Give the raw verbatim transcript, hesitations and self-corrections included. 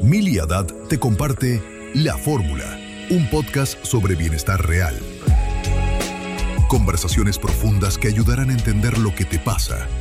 Mili Haddad te comparte La Fórmula, un podcast sobre bienestar real. Conversaciones profundas que ayudarán a entender lo que te pasa